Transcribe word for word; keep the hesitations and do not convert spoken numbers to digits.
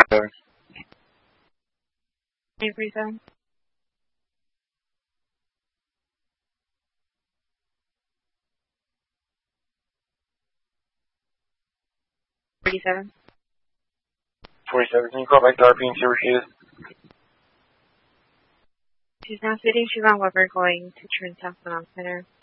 forty-seven. eight forty-seven. forty-seven. forty-seven, can you call back to R P and see where she is? She's now sitting. She's on Weber going to turn south on Center.